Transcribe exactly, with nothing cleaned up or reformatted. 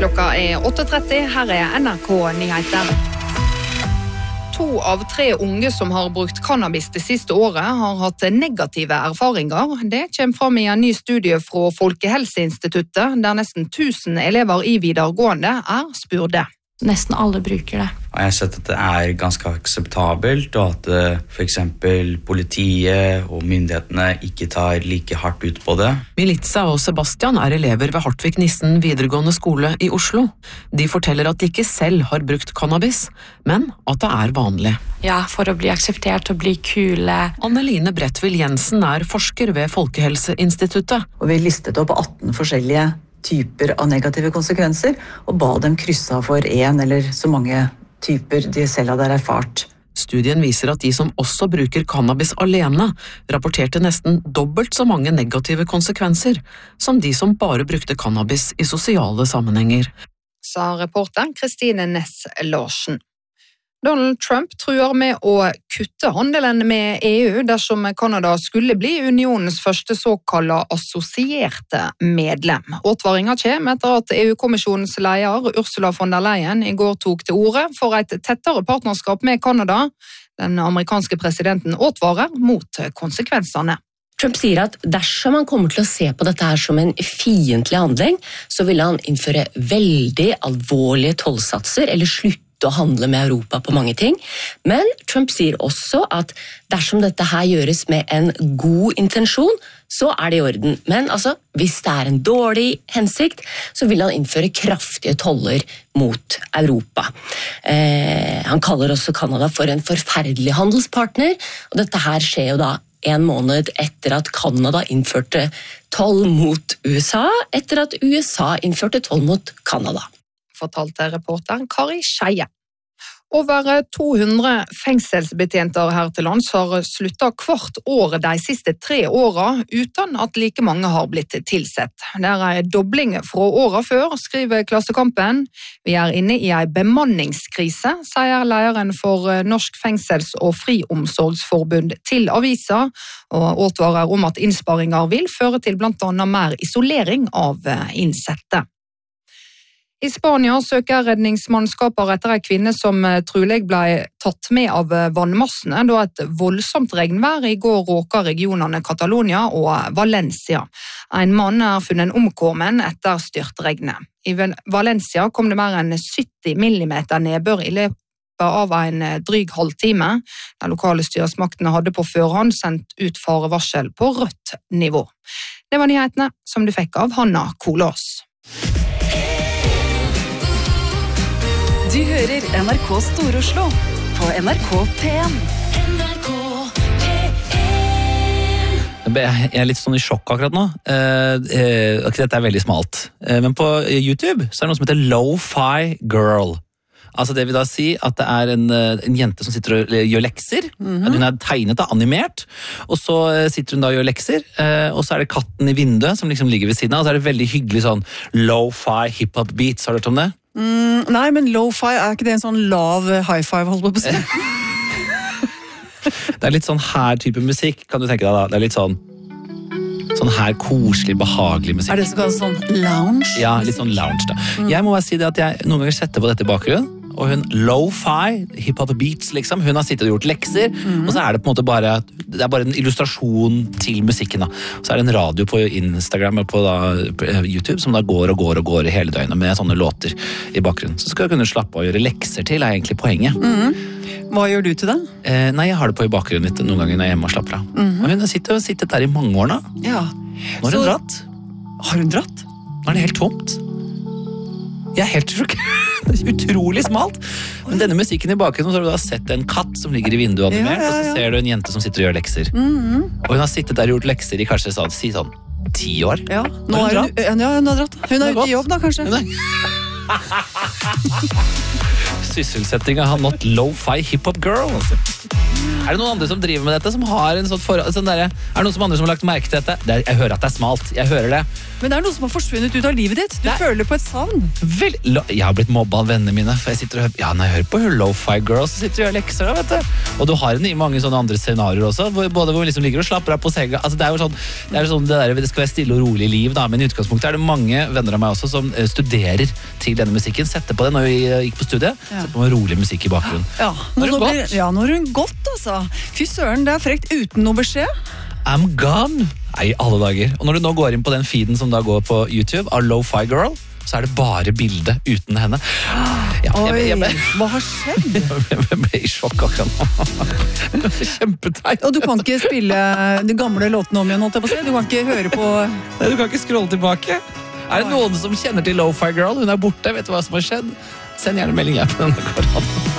Klokka er åtte tretti, her er N R K-nyheter. To av tre unge som har brukt cannabis det siste året har hatt negative erfaringer. Det kommer fram i en ny studie fra Folkehelseinstituttet, der nesten tusen elever i videregående er spurte. Nesten alle bruker det. Jeg har sett at det er ganske akseptabelt, og at for eksempel politiet og myndighetene ikke tar like hardt ut på det. Militza og Sebastian er elever ved Hartvig Nissen videregående skole i Oslo. De forteller at de ikke selv har brukt cannabis, men at det er vanlig. Ja, for å bli akseptert og bli kule. Anneline Bredtvild Jensen er forsker ved Folkehelseinstituttet. Og vi listet opp atten forskjellige typer av negative konsekvenser, og ba dem krysse av for en eller så mange typer de selv hadde erfart. Studien viser at de som også bruker cannabis alene, rapporterte nesten dobbelt så mange negative konsekvenser som de som bare brukte cannabis i sosiale sammenhenger. Sa reporter Kristine Næss Larsen. Donald Trump truer med å kutte handelen med E U dersom Kanada skulle bli unionens første såkalte assosierte medlem. Åtvaringen kommer etter at E U-kommisjonens leder Ursula von der Leyen i går tok til orde for et tettere partnerskap med Kanada. Den amerikanske presidenten åtvarer mot konsekvensene. Trump sier at dersom han kommer til å se på dette her som en fiendtlig handling, så vil han innføre veldig alvorlige tollsatser eller slutte å handle med Europa på mange ting. Men Trump sier også at dersom dette her gjøres med en god intensjon, så er det i orden. Men altså, hvis det er en dårlig hensikt, så vil han innføre kraftige toller mot Europa. Eh, han kaller også Kanada for en forferdelig handelspartner, og dette her skjer jo da en måned etter at Kanada innførte toll mot U S A, etter at U S A innførte toll mot Kanada. Fortalte reporteren Kari Skeie. Over to hundre fengselsbetjenter her til lands har sluttet hvert år de siste tre årene uten at like mange har blitt tilsett. Det er en dobling fra året før, skriver Klassekampen. Vi er inne i en bemanningskrise, sier lederen for Norsk Fengsels- og Friomsorgsforbund til avisa, og advarer om at innsparinger vil føre til blant annet mer isolering av innsatte. I Spania søker redningsmannskaper etter en kvinne som trolig ble tatt med av vannmassene da et voldsomt regnvær i går råket regionene Catalonia og Valencia. En mann er funnet omkommen etter styrtregnet. I Valencia kom det mer enn sytti millimeter nedbør i løpet av en dryg halvtime. De lokale styresmaktene hadde på førhånd sendt ut farevarsel på rødt nivå. Det var nyhetene som du fikk av Hanna Kolås. Du hører N R K Stor-Oslo på N R K P en. N R K P en. Jeg er litt sånn i sjokk akkurat nå. Uh, uh, dette er veldig smalt. Uh, men på YouTube så er det noe som heter Lo-Fi Girl. Altså det vil da si at det er en, en jente som sitter og gjør lekser. Mm-hmm. Hun er tegnet og animert, og så sitter hun da og gjør lekser, og så er det katten i vinduet som liksom ligger ved siden av, og så er det veldig hyggelig sånn lo-fi hip-hop beats. Har du hørt om det? Mm, nei, men lo-fi, er ikke det en sånn lav high-five, holdt på å si? Det er litt sånn her type musikk, kan du tenke deg da. Det er litt sånn Sånn her koselig, behagelig musikk. Er det så sånn lounge? Ja, litt sånn lounge da. Mm. Jeg må bare si det at jeg noen ganger setter på dette i bakgrunnen, og hun lo-fi, hip-hop beats liksom, hun har sittet og gjort lekser, mm. og så er det på en måte bare, det er bare en illustrasjon til musikken da. Så er det en radio på Instagram og på, da, på YouTube som da går og går og går hele døgnet med sånne låter i bakgrunnen. Så skal jeg kunne slappe av og gjøre lekser til, er egentlig poenget. Mm. Hva gjør du til det? Eh, nei, jeg har det på i bakgrunnen litt noen ganger når jeg er hjemme og slapper av. Mm. Og hun har sittet, sittet der i mange år nå. Ja. Nå har hun så... dratt. Har hun dratt? Nå er det helt tomt. Jeg er helt sjokk. Det er utrolig smalt. Men denne musikken i bakgrunnen, så har du da sett en katt som ligger i vinduet animert, ja, ja, ja. Og så ser du en jente som sitter og gjør lekser. Mm-hmm. Og hun har sittet der og gjort lekser i kanskje sånn, si sånn, ti år. Ja, nå har hun, hun, ja, hun har dratt. Hun er ute i jobb da, kanskje. Hun er... Sysselsettinga har nått lo-fi hip-hop girl, altså. Er det noen andre som driver med dette, som har en sånn forhold, sånn der, er det noen som andre som har lagt merke til dette? Det er, jeg hører at det er smalt, jeg hører det. Men det er noe som har forsvunnet ut av livet ditt. Du Nei. føler på et savn. Vel, jeg har blitt mobba av vennene mine, for jeg sitter og hører, ja, når jeg hører på Lo-Fi Girls, så sitter jeg og gjør lekser da, vet du. Og du har i mange sånne andre scenarier også, hvor, både hvor vi liksom ligger og slapper av på senga. Altså, det er jo sånn, det, er jo sånn det, der, det skal være stille og rolig liv, da, men i utgangspunktet er det mange venner av meg også som eh, studerer til denne musikken, setter på det når vi eh, gikk på studiet, Ja. setter på en rolig musikk i bakgrunnen. Ja, Nå er det nå blir- godt. Ja, nå er hun godt, altså. Fy søren, det er frekt uten noe beskjed. I'm gone. Nei, alle dager. Og når du nå går inn på den feeden som da går på YouTube av Lo-Fi Girl, så er det bare bilde uten henne. Ja, Oi, jeg, jeg, ble, hva har skjedd? jeg ble i sjokk akkurat nå. Kjempeteit. Og du kan ikke spille de gamle låtene om igjen, holdt jeg på å si. Du kan ikke høre på... Nei, du kan ikke scrolle tilbake. Er det noen som kjenner til Lo-Fi Girl? Hun er borte, vet du hva som har skjedd? Send gjerne melding her på denne kanalen.